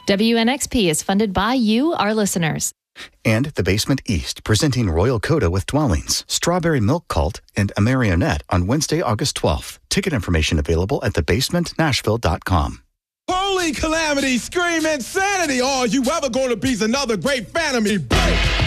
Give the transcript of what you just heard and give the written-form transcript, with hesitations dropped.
WNXP is funded by you, our listeners. And The Basement East, presenting Royal Coda with Dwellings, Strawberry Milk Cult, and A Marionette on Wednesday, August 12th. Ticket information available at thebasementnashville.com. Holy calamity, scream insanity! All you ever gonna be's another great fan of me, break!